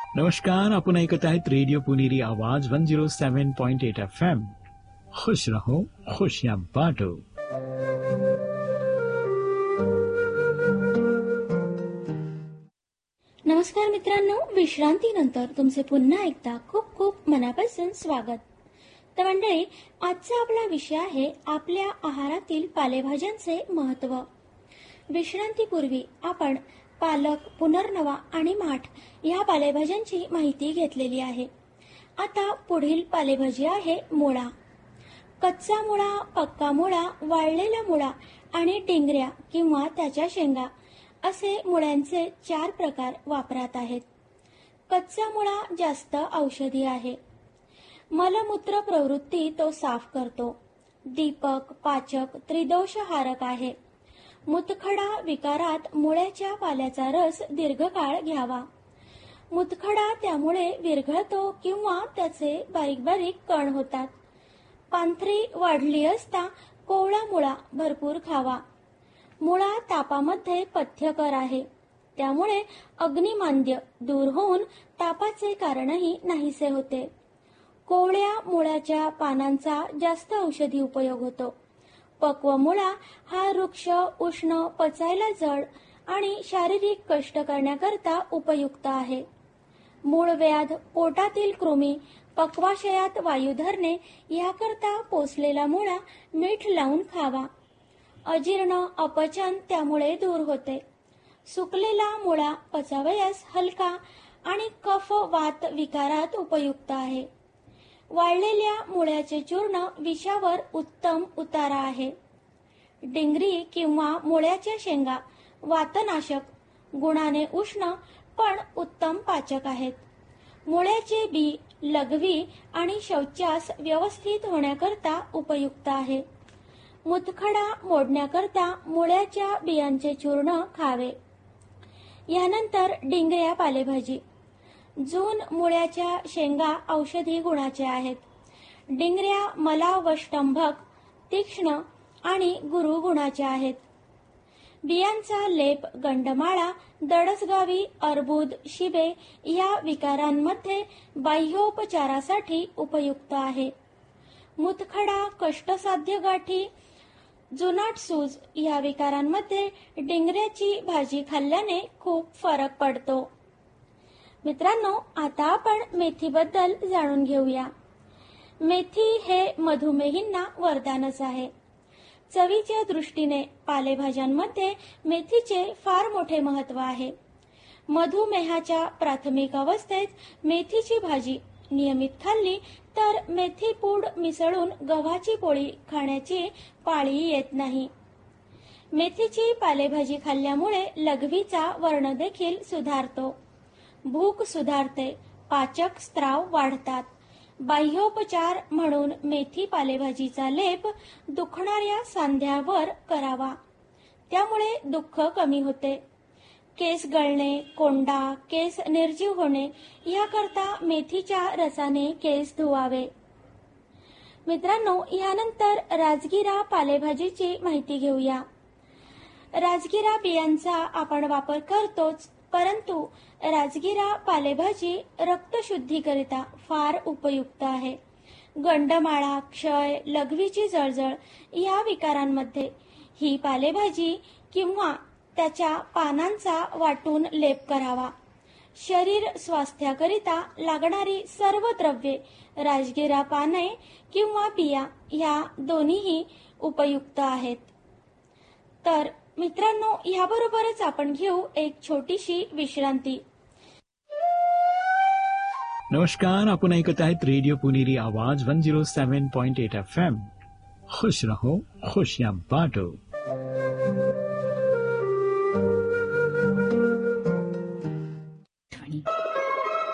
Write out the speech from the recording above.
नमस्कार, आपण ऐकत आहेत रेडिओ पुणेरी आवाज 107.8 FM. खुश रहो, खुशियां बांटो. नमस्कार मित्रांनो, विश्रांतीनंतर तुमचे पुन्हा एकदा खूप खूप मनापासून स्वागत. तर मंडळी, आजचा आपला विषय आहे आपल्या आहारातील पालेभाज्यांचे महत्त्व. विश्रांतीपूर्वी आपण पालक, पुनर्नवा आणि माठ या पालेभाज्यांची माहिती घेतलेली आहे. आता पुढील पालेभाजी आहे मुळा. कच्चा मुळा, पक्का मुळा, वाळलेला मुळा आणि डिंगऱ्या किंवा त्याच्या शेंगा असे मुळ्यांचे 4 प्रकार वापरात आहेत. कच्चा मुळा जास्त औषधी आहे. मलमूत्र प्रवृत्ती तो साफ करतो. दीपक, पाचक, त्रिदोषहारक आहे. मुतखडा विकारात मुळ्याच्या पाल्याचा रस दीर्घकाळ घ्यावा. मुतखडा त्यामुळे विरघळतो किंवा त्याचे बारीक बारीक कण होतात. पांढरी वाढली असता कोवळा मुळा भरपूर खावा. मुळा तापामध्ये पथ्यकर आहे, त्यामुळे अग्निमांद्य दूर होऊन तापाचे कारणही नाहीसे होते. कोवळ्या मुळ्याच्या पानांचा जास्त औषधी उपयोग होतो. पक्व मुळा हा वृक्ष उष्ण, पचायला जड आणि शारीरिक कष्ट करण्याकरता उपयुक्त आहे. मूळव्याध, पोटातील कृमी, पक्वाशयात वायू धरणे याकरता पोसलेला मुळा मीठ लावून खावा. अजीर्ण, अपचन त्यामुळे दूर होते. सुकलेला मुळा पचावयास हलका आणि कफ वात विकारात उपयुक्त आहे. वाळलेल्या मुळ्याचे चूर्ण विषावर उत्तम उतारा आहे. डिंगरी किंवा मुळ्याच्या शेंगा वातनाशक, गुणाने उष्ण पण उत्तम पाचक आहेत. मुळ्याचे बी लघवी आणि शौचास व्यवस्थित होण्याकरता उपयुक्त आहे. मुतखडा मोडण्याकरता मुळ्याच्या बियांचे चूर्ण खावे. यानंतर डिंगऱ्या पालेभाजी. जून मुळ्याच्या शेंगा औषधी गुणाचे आहेत. डिंगऱ्या मलावष्टंभक, तीक्ष्ण आणि गुरु गुणाच्या आहेत. बियांचा लेप गंडमाळा, दडसगावी, अर्बुद, शिबे या विकारांमध्ये बाह्योपचारासाठी उपयुक्त आहे. मुतखडा, कष्टसाध्य गाठी, जुनाट सूज या विकारांमध्ये डिंगऱ्याची भाजी खाल्ल्याने खूप फरक पडतो. मित्रांनो, आता आपण मेथीबद्दल जाणून घेऊया. मेथी हे मधुमेहींना वरदानच आहे. चवीच्या दृष्टीने पालेभाज्यांमध्ये मेथीचे फार मोठे महत्त्व आहे. मधुमेहाच्या प्राथमिक अवस्थेत मेथीची भाजी नियमित खाल्ली तर मेथी पूड मिसळून गव्हाची पोळी खाण्याची पाळी येत नाही. मेथीची पालेभाजी खाल्ल्यामुळे लघवीचा वर्ण देखील सुधारतो. भूक सुधारते, पाचक स्त्राव वाढतात. बाह्योपचार म्हणून मेथी पालेभाजीचा लेप दुखणाऱ्या सांध्यावर करावा, त्यामुळे दुःख कमी होते. केस गळणे, कोंडा, केस निर्जीव होणे याकरता मेथीच्या रसाने केस धुवावे. मित्रांनो, यानंतर राजगिरा पालेभाजीची माहिती घेऊया. राजगिरा बियांचा आपण वापर करतोच, परंतु राजगिरा पालेभाजी रक्तशुद्धीकरिता फार उपयुक्त आहे. गंडमाळा, क्षय, लघवीची जळजळ या विकारांमध्ये ही पालेभाजी किंवा त्याच्या पानांचा वाटून लेप करावा. शरीर स्वास्थ्याकरिता लागणारी सर्व द्रव्ये राजगिरा पाने किंवा बिया या दोन्हीही उपयुक्त आहेत. तर मित्रांनो, याबरोबरच आपण घेऊ एक छोटीशी विश्रांती. नमस्कार, आपण ऐकत आहेत रेडिओ पुणेरी आवाज 107.8 FM. खुश रहो, खुशियां बांटो.